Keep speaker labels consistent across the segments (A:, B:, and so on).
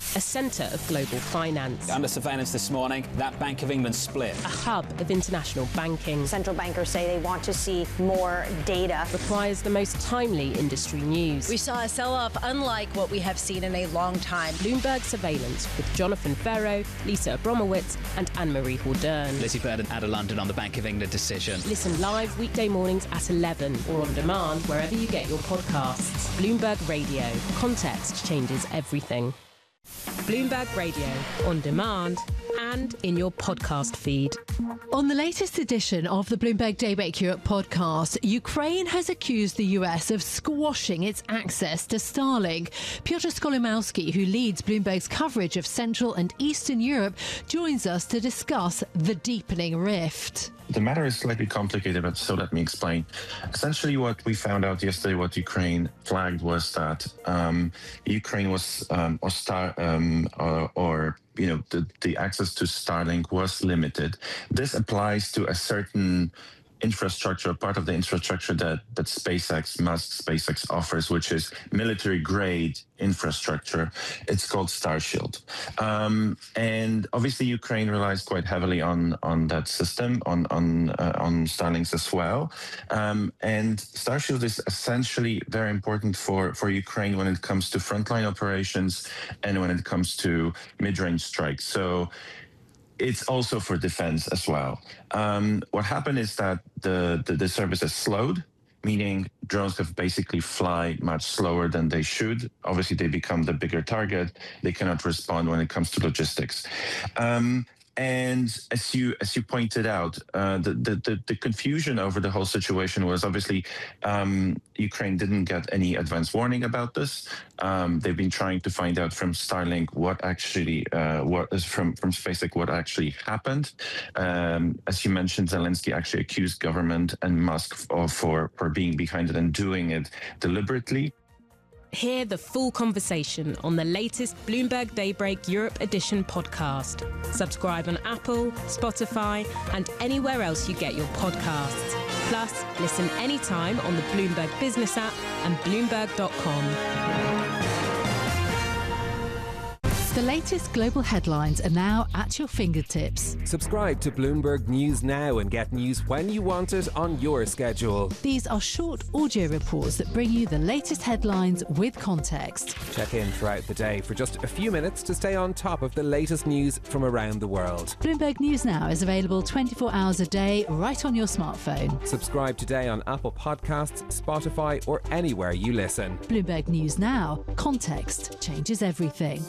A: a centre of global finance.
B: Under surveillance this morning, that Bank of England split.
A: A hub of international banking.
C: Central bankers say they want to see more data.
A: Requires the most timely industry news.
D: We saw a sell-off unlike what we have seen in a long time.
A: Bloomberg Surveillance with Jonathan Ferro, Lisa Abromowitz and Anne-Marie Hordern.
B: Lizzie Burden out of London on the Bank of England decision.
A: Listen live weekday mornings at 11 or on demand wherever you get your podcasts. Bloomberg Radio. Context changes everything. Bloomberg Radio, on demand and in your podcast feed.
E: On the latest edition of the Bloomberg Daybreak Europe podcast, Ukraine has accused the US of squashing its access to Starlink. Piotr Skolomowski, who leads Bloomberg's coverage of Central and Eastern Europe, joins us to discuss the deepening rift.
F: The matter is slightly complicated, but so let me explain. Essentially, what we found out yesterday, what Ukraine flagged, was that Ukraine was, the access to Starlink was limited. This applies to a certain infrastructure, part of the infrastructure that SpaceX offers, which is military-grade infrastructure. It's called Starshield. And obviously Ukraine relies quite heavily on that system, on Starlinks as well. And Starshield is essentially very important for Ukraine when it comes to frontline operations and when it comes to mid-range strikes. So it's also for defense as well. What happened is that the service has slowed, meaning drones have basically fly much slower than they should. Obviously, they become the bigger target. They cannot respond when it comes to logistics. And as you pointed out, the confusion over the whole situation was obviously Ukraine didn't get any advance warning about this. They've been trying to find out from Starlink what actually from SpaceX what actually happened. As you mentioned, Zelensky actually accused government and Musk for being behind it and doing it deliberately.
A: Hear the full conversation on the latest Bloomberg Daybreak Europe Edition podcast. Subscribe on Apple, Spotify, and anywhere else you get your podcasts. Plus, listen anytime on the Bloomberg Business app and Bloomberg.com.
E: The latest global headlines are now at your fingertips.
G: Subscribe to Bloomberg News now and get news when you want it on your schedule.
E: These are short audio reports that bring you the latest headlines with context.
G: Check in throughout the day for just a few minutes to stay on top of the latest news from around the world.
E: Bloomberg News Now is available 24 hours a day right on your smartphone.
G: Subscribe today on Apple Podcasts, Spotify, or anywhere you listen.
E: Bloomberg News Now. Context changes everything.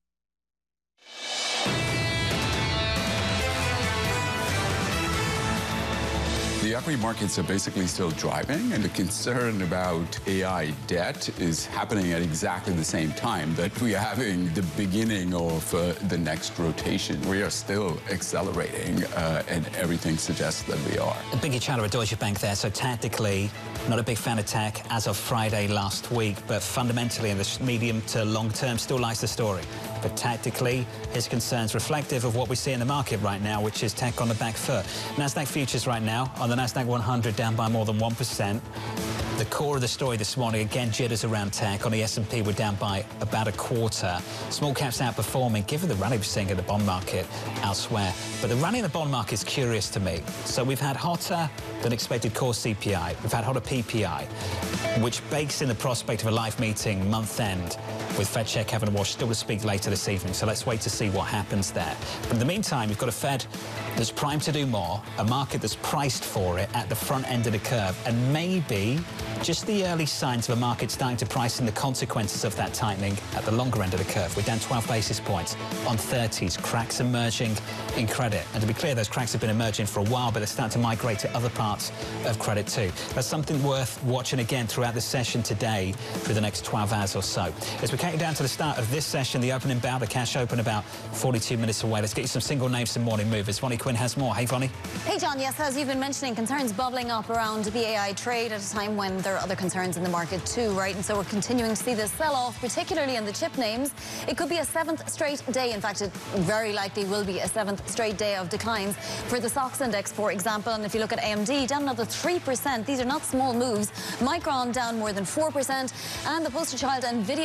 H: The equity markets are basically still driving, and the concern about AI debt is happening at exactly the same time that we are having the beginning of the next rotation. We are still accelerating, and everything suggests that we are.
B: Biggie Chatter at Deutsche Bank there. So tactically, not a big fan of tech as of Friday last week, but fundamentally in the medium to long term still likes the story. But tactically, his concerns reflective of what we see in the market right now, which is tech on the back foot. Nasdaq futures right now on the Nasdaq 100 down by more than 1%. The core of the story this morning, again, jitters around tech. On the S&P, we're down by about a quarter. Small caps outperforming, given the rally we're seeing in the bond market elsewhere. But the rally in the bond market is curious to me. So we've had hotter than expected core CPI. We've had hotter PPI, which bakes in the prospect of a live meeting month end with Fed Chair Kevin Walsh still to speak later this evening. So let's wait to see what happens there. But in the meantime, you've got a Fed that's primed to do more, a market that's priced for it at the front end of the curve, and maybe just the early signs of a market starting to price in the consequences of that tightening at the longer end of the curve. We're down 12 basis points on 30s, cracks emerging in credit. And to be clear, those cracks have been emerging for a while, but they're starting to migrate to other parts of credit too. That's something worth watching again throughout the session today through the next 12 hours or so. As we're counting down to the start of this session, the opening bout, the cash open about 42 minutes away. Let's get you some single names, some morning movers. Vonnie Quinn has more. Hey, Vonnie.
C: Hey, John. Yes, as you've been mentioning, concerns bubbling up around the AI trade at a time when there are other concerns in the market too, right? And so we're continuing to see this sell-off, particularly in the chip names. It could be a seventh straight day. In fact, it very likely will be a seventh straight day of declines for the SOX index, for example. And if you look at AMD, down another 3%. These are not small moves. Micron down more than 4%. And the poster child, NVIDIA itself,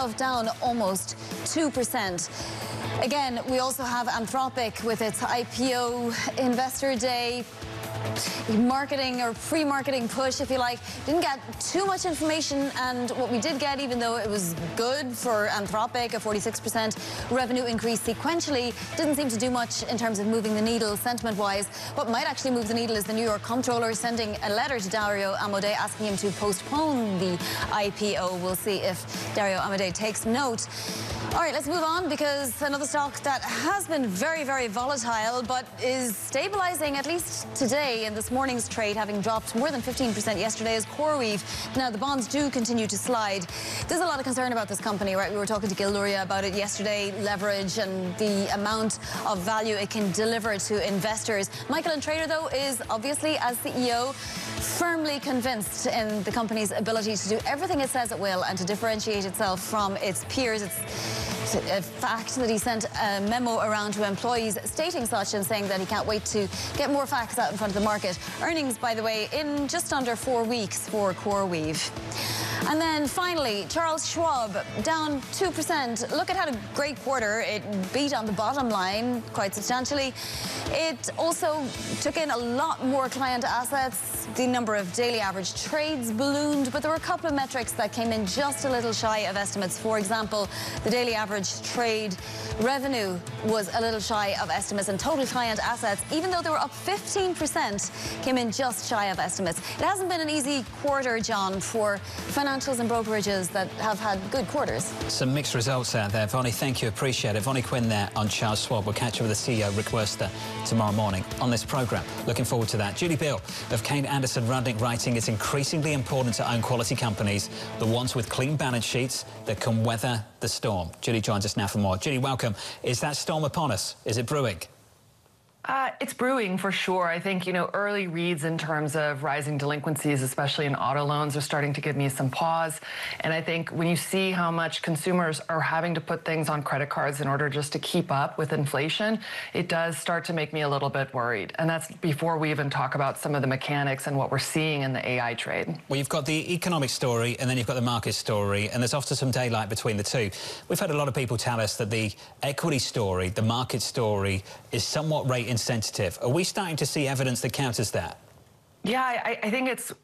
C: itself down almost 2%. Again, we also have Anthropic with its IPO Investor Day. Marketing or pre-marketing push, if you like. Didn't get too much information, and what we did get, even though it was good for Anthropic, a 46% revenue increase sequentially, didn't seem to do much in terms of moving the needle sentiment-wise. What might actually move the needle is the New York comptroller sending a letter to Dario Amodei asking him to postpone the IPO. We'll see if Dario Amodei takes note. All right, let's move on, because another stock that has been very, very volatile but is stabilizing, at least today in this morning's trade, having dropped more than 15% yesterday, is CoreWeave. Now, the bonds do continue to slide. There's a lot of concern about this company, right? We were talking to Gil Luria about it yesterday, leverage and the amount of value it can deliver to investors. Michael Intrater, though, is obviously, as CEO, firmly convinced in the company's ability to do everything it says it will and to differentiate itself from its peers. It's a fact that he sent a memo around to employees stating such and saying that he can't wait to get more facts out in front of the market. Earnings, by the way, in just under 4 weeks for CoreWeave. And then finally, Charles Schwab, down 2%. Look at had a great quarter. It beat on the bottom line quite substantially. It also took in a lot more client assets. The number of daily average trades ballooned, but there were a couple of metrics that came in just a little shy of estimates. For example, the daily average trade revenue was a little shy of estimates, and total client assets, even though they were up 15%, came in just shy of estimates. It hasn't been an easy quarter, John, for financials and brokerages that have had good quarters. Some mixed results out there. Vonnie, thank you. Appreciate it. Vonnie Quinn there on Charles Schwab. We'll catch up with the CEO, Rick Wurster, tomorrow morning on this programme. Looking forward to that. Julie Bill of Kane Anderson Rudnick writing, it's increasingly important to own quality companies, the ones with clean balance sheets that can weather the storm. Julie joins us now for more. Julie, welcome. Is that storm upon us? Is it brewing?
I: It's brewing for sure. I think, early reads in terms of rising delinquencies, especially in auto loans, are starting to give me some pause. And I think when you see how much consumers are having to put things on credit cards in order just to keep up with inflation, it does start to make me a little bit worried. And that's before we even talk about some of the mechanics and what we're seeing in the AI trade.
B: Well, you've got the economic story and then you've got the market story, and there's often some daylight between the two. We've had a lot of people tell us that the equity story, the market story, is somewhat rate insensitive. Are we starting to see evidence that counters that?
I: Yeah, I think it's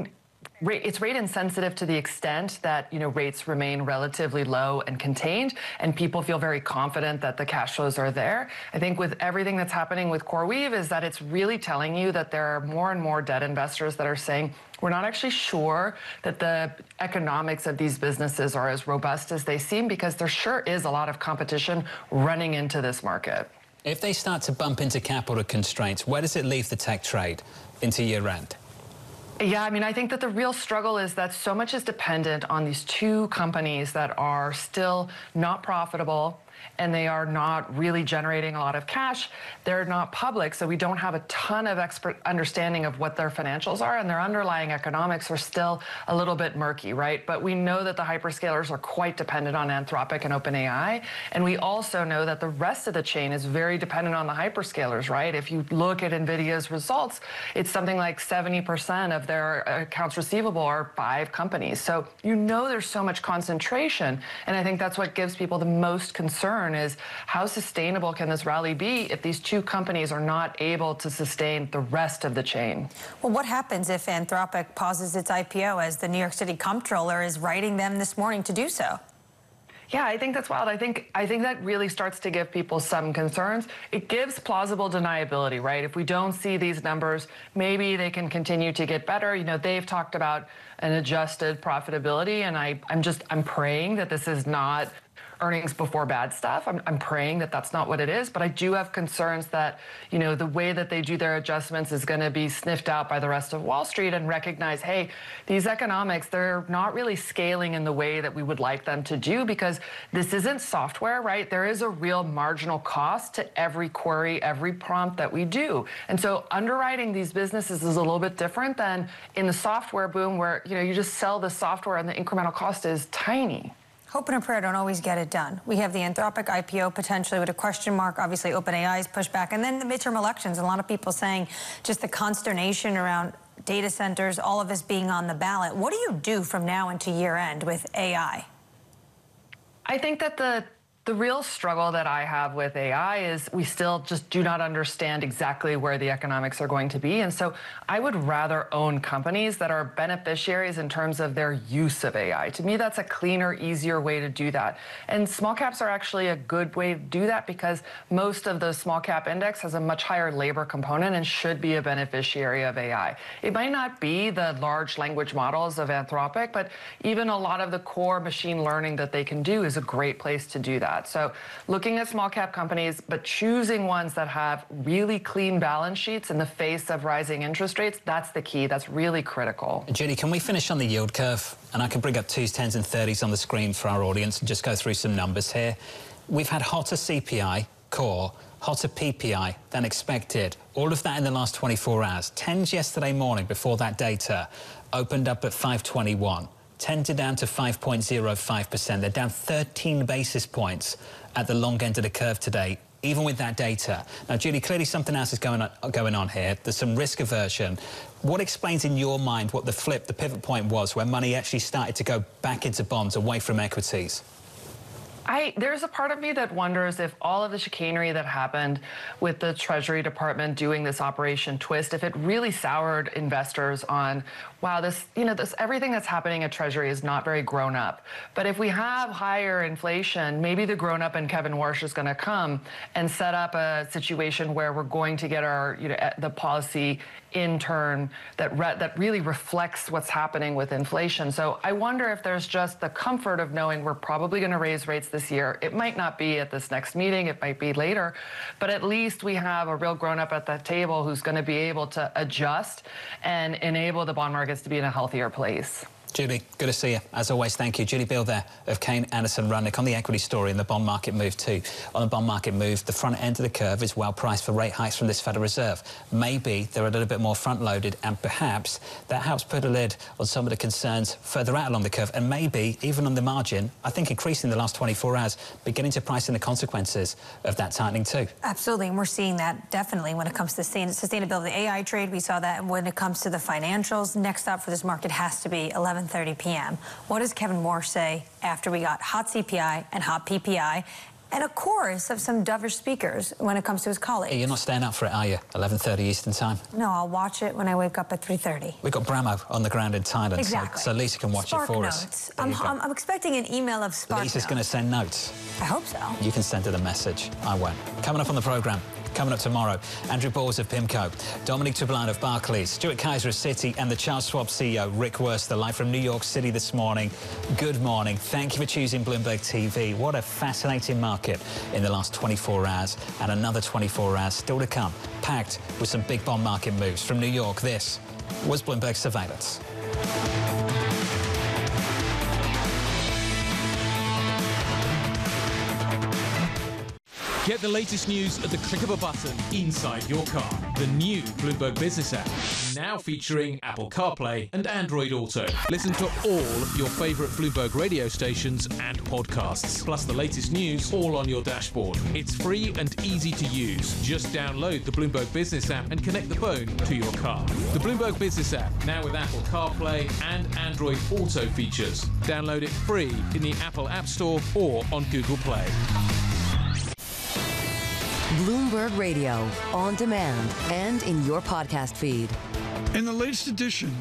I: rate insensitive to the extent that, rates remain relatively low and contained, and people feel very confident that the cash flows are there. I think with everything that's happening with CoreWeave is that it's really telling you that there are more and more debt investors that are saying, we're not actually sure that the economics of these businesses are as robust as they seem, because there sure is a lot of competition running into this market.
B: If they start to bump into capital constraints, where does it leave the tech trade into year end?
I: Yeah, I think that the real struggle is that so much is dependent on these two companies that are still not profitable, and they are not really generating a lot of cash. They're not public, so we don't have a ton of expert understanding of what their financials are, and their underlying economics are still a little bit murky, right? But we know that the hyperscalers are quite dependent on Anthropic and OpenAI, and we also know that the rest of the chain is very dependent on the hyperscalers, right? If you look at NVIDIA's results, it's something like 70% of their accounts receivable are 5 companies. So there's so much concentration, and I think that's what gives people the most concern, is how sustainable can this rally be if these two companies are not able to sustain the rest of the chain?
J: Well, what happens if Anthropic pauses its IPO, as the New York City comptroller is writing them this morning to do so?
I: Yeah, I think that's wild. I think that really starts to give people some concerns. It gives plausible deniability, right? If we don't see these numbers, maybe they can continue to get better. They've talked about an adjusted profitability, and I'm praying that this is not earnings before bad stuff. I'm praying that that's not what it is, but I do have concerns that, the way that they do their adjustments is going to be sniffed out by the rest of Wall Street, and recognize, hey, these economics, they're not really scaling in the way that we would like them to do, because this isn't software, right? There is a real marginal cost to every query, every prompt that we do. And so underwriting these businesses is a little bit different than in the software boom, where, you just sell the software and the incremental cost is tiny.
J: Hope and a prayer don't always get it done. We have the Anthropic IPO potentially with a question mark. Obviously, OpenAI's pushback, and then the midterm elections. A lot of people saying just the consternation around data centers, all of this being on the ballot. What do you do from now into year end with AI?
I: I think that the real struggle that I have with AI is we still just do not understand exactly where the economics are going to be. And so I would rather own companies that are beneficiaries in terms of their use of AI. To me, that's a cleaner, easier way to do that. And small caps are actually a good way to do that because most of the small cap index has a much higher labor component and should be a beneficiary of AI. It might not be the large language models of Anthropic, but even a lot of the core machine learning that they can do is a great place to do that. So looking at small cap companies, but choosing ones that have really clean balance sheets in the face of rising interest rates, that's the key. That's really critical.
B: Judy, can we finish on the yield curve? And I can bring up 2s, 10s and 30s on the screen for our audience and just go through some numbers here. We've had hotter CPI, core, hotter PPI than expected. All of that in the last 24 hours. 10s yesterday morning before that data opened up at 521. 10s are down to 5.05%. They're down 13 basis points at the long end of the curve today, even with that data. Now, Julie, clearly something else is going on here. There's some risk aversion. What explains in your mind what the pivot point was where money actually started to go back into bonds away from equities?
I: There's a part of me that wonders if all of the chicanery that happened with the Treasury Department doing this Operation Twist, if it really soured investors on, wow, everything that's happening at Treasury is not very grown up. But if we have higher inflation, maybe the grown up in Kevin Warsh is going to come and set up a situation where we're going to get our, the policy in turn that really reflects what's happening with inflation. So I wonder if there's just the comfort of knowing we're probably going to raise rates this year. It might not be at this next meeting, it might be later, but at least we have a real grown-up at that table who's going to be able to adjust and enable the bond markets to be in a healthier place.
B: Julie, good to see you. As always, thank you. Julie Biel there of Kayne Anderson Rudnick on the equity story and the bond market move too. On the bond market move, the front end of the curve is well priced for rate hikes from this Federal Reserve. Maybe they're a little bit more front-loaded and perhaps that helps put a lid on some of the concerns further out along the curve and maybe even on the margin, I think increasing the last 24 hours, beginning to price in the consequences of that tightening too.
J: Absolutely, and we're seeing that definitely when it comes to sustainability. The AI trade, we saw that when it comes to the financials. Next up for this market has to be 11:30 p.m. What does Kevin Warsh say after we got hot CPI and hot PPI and a chorus of some dovish speakers when it comes to his colleagues?
B: Hey, you're not staying up for it, are you? 11:30 Eastern Time?
J: No, I'll watch it when I wake up at 3:30.
B: We've got Bramo on the ground in Thailand,
J: exactly.
B: so Lisa can watch
J: Spark
B: it for
J: notes.
B: us.
J: I'm expecting an email of Spark
B: Lisa's going to send notes.
J: I hope so.
B: You can send her the message. I won't. Coming up on the programme. Coming up tomorrow, Andrew Bowles of PIMCO, Dominic Tourbillon of Barclays, Stuart Kaiser of Citi, and the Charles Schwab CEO, Rick Wurster, live from New York City this morning. Good morning. Thank you for choosing Bloomberg TV. What a fascinating market in the last 24 hours, and another 24 hours still to come, packed with some big bond market moves. From New York, this was Bloomberg Surveillance.
K: Get the latest news at the click of a button inside your car. The new Bloomberg Business app, now featuring Apple CarPlay and Android Auto. Listen to all of your favourite Bloomberg radio stations and podcasts, plus the latest news all on your dashboard. It's free and easy to use. Just download the Bloomberg Business app and connect the phone to your car. The Bloomberg Business app, now with Apple CarPlay and Android Auto features. Download it free in the Apple App Store or on Google Play.
L: Bloomberg Radio, on demand and in your podcast feed.
M: In the latest edition